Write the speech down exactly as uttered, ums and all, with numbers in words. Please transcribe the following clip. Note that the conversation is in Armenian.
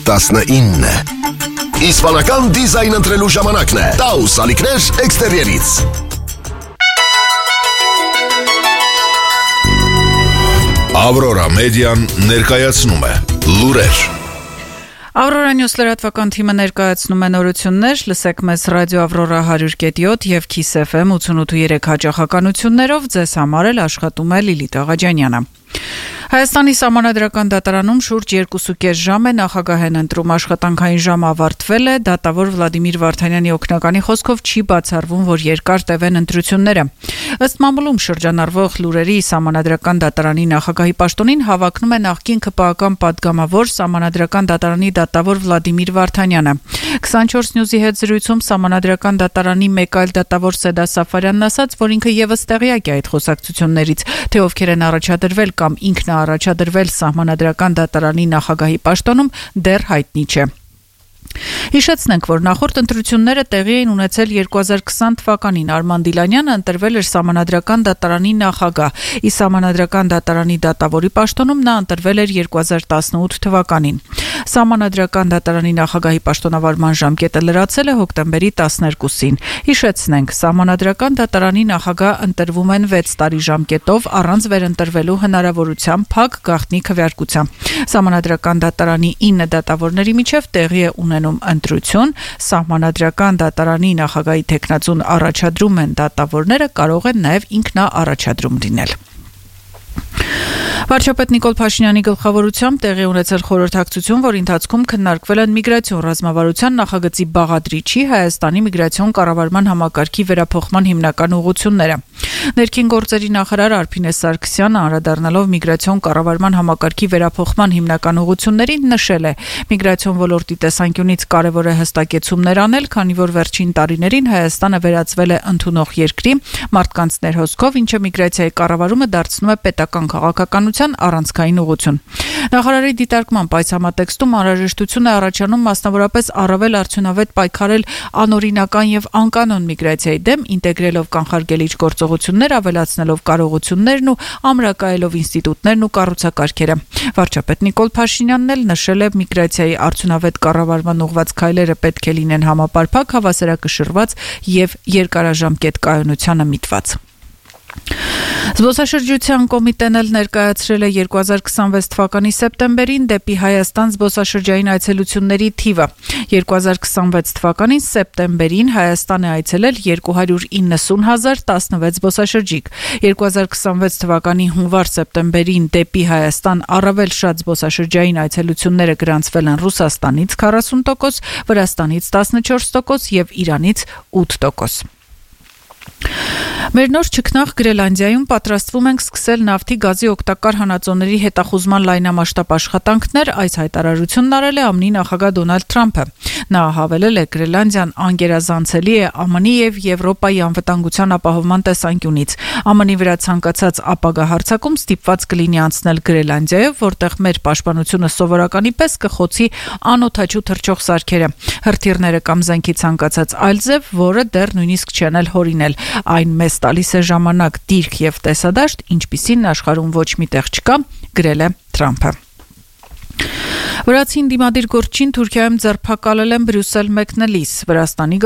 տասնինը։ Իսպանական դիզայն ընտրելու ժամանակն է։ Taus ալիքներ էքստերիերից։ Ավրորա մեդիան ներկայացնում է լուրեր։ Ավրորա Նյուս լրատվական թիմը ներկայացնում է նորություններ, լսեք մեզ ռադիո Ավրորա one hundred point seven եւ Kiss F M eighty-eight point three հաճախականություններով, ձեզ համար էլ աշխատում է Լիլիթ Աղաջանյանը։ Հայաստանի Սահմանադրական դատարանում շուրջ երկու կես ժամ է նախագահեն ընտրում, աշխատանքային ժամը ավարտվել է, դատավոր Վլադիմիր Վարդանյանի օգնականի խոսքով չի բացառվում, որ երկար տևեն ընտրությունները։ Ըստ մամուլում շրջանառվող լուրերի Սահմանադրական դատարանի նախագահի պաշտոնին հավակնում է նախկին ԿՊԱ-ական պատգամավոր Սահմանադրական դատարանի դատավոր Վլադիմիր Վարդանյանը։ twenty-four News-ի հետ զրույցում Սահմանադրական դատարանի մեկ այլ դատավոր Սեդա Սաֆարյանն ասաց, որ ինքը եւս տեղյակ է այդ խոսակցություններից, թե ովքեր են առաջադրվել կամ ինքն առաջադրվել Սահմանադրական դատարանի նախագահի պաշտոնում, դեռ հայտնի չէ։ Հիշեցնենք, որ նախորդ ընտրությունները տեղի էին ունեցել twenty twenty թվականին։ Արման Դիլանյանը ընտրվել էր Սահմանադրական դատարանի նախագահ, իսկ Սահմանադրական դատարանի դատավորի պաշտոնում նա ընտրվել էր twenty eighteen թվականին։ Սահմանադրական դատարանի նախագահի պաշտոնավարման ժամկետը լրացել է հոկտեմբերի տասներկուսին։ Հիշեցնենք, Սահմանադրական դատարանի նախագահ ընտրվում են six տարի ժամկետով առանց վերընտրվելու հնարավորության փակ գաղտնի քվեարկությամբ։ Սահմանադրական դատարանի nine դատավորների միջև տեղի է ունենում ընտրություն, Սահմանադրական դատարանի նախագահի թեկնածուն առաջադրում են դատավորները, կարող են նաև ինքնաառաջադրում լինել։ Վարչապետ Նիկոլ Փաշինյանի գլխավորությամբ տեղի ունեցել խորհրդակցություն, որի ընթացքում քննարկվել են միգրացիոն ռազմավարության նախագծի բաղադրիչի Հայաստանի միգրացիոն կառավարման համակարգի վերափոխման հիմնական ուղղությունները։ Ներքին գործերի նախարար Արփինե Սարգսյանը անդրադառնալով միգրացիոն կառավարման համակարգի վերափոխման հիմնական ուղղություններին նշել է. միգրացիոն ոլորտի տեսանկյունից կարևոր է հստակեցումներ անել, քանի որ վերջին տարիներին Հայաստանը վերածվել է ընդունող երկրի, մարդկանց ներհոսքով, ինչը միգրացիայի կառավարումը դարձնում է պետական քաղաքականության առանցքային ուղղություն։ Նախարարի դիտարկմամբ այս համատեքստում անհրաժեշտություն է առաջանում մասնավորապես առավել արդյունավետ պայքարել անօրինական եւ անկանոն միգրացիայի դեմ, ինտեգրելով կանխարգելիչ գործողություններ, ավելացնելով կարողություններն ու ամրակայելով ինստիտուտներն ու կառուցակարգերը։ Վարչապետ Նիկոլ Փաշինյանն էլ նշել է, միգրացիայի արդյունավետ կառավարման ուղղված քայլերը պետք է լինեն համապարփակ, հավասարակշռված եւ երկարաժամկետ կայունությանը միտված։ Զբոսաշրջության կոմիտեն էլ ներկայացրել է twenty twenty-six թվականի սեպտեմբերին դեպի Հայաստան զբոսաշրջային այցելությունների թիվը։ twenty twenty-six թվականին սեպտեմբերին Հայաստան է այցելել two hundred ninety thousand sixteen զբոսաշրջիկ։ twenty twenty-six թվականի հունվար-սեպտեմբերին դեպի Հայաստան առավել շատ զբոսաշրջային այցելությունները գրանցվել են Ռուսաստանից forty percent, Վրաստանից fourteen percent եւ Իրանից eight percent։ Մեր նոր ճգնախ Գրելանդիայում պատրաստվում ենք սկսել նավթի գազի օգտակար հանածոների հետախուզման լայնամասշտաբ աշխատանքներ, այս հայտարարությունն արել է ԱՄՆ նախագահ Դոնալդ Թրամփը։ Նա հավելել է, Գրելանդիան անգերազանցելի է ԱՄՆ-ի եւ Եվրոպայի անվտանգության ապահովման տեսանկյունից։ ԱՄՆ-ի վրա ցանկացած ապագա հարձակում ստիպված կլինի անցնել Գրելանդիայով, որտեղ մեր պաշտպանությունը սովորականի պես կխոցի անօդաչու թռչող սարքերը, հրթիռները կամ զենքի ցանկացած այլ ձև, որը դեռ նույնիսկ չեն էլ հորինել։ Այն մեզ տալիս է ժամանակ, դիրք եւ տեսադաշտ, ինչպիսին աշխարհում ոչ մի տեղ չկա, գրել է Թրամփը։ Վրացին դիմադիր գործչին Թուրքիայում ձերբակալել են Բրյուսել մեկնելիս։ Վրաստանի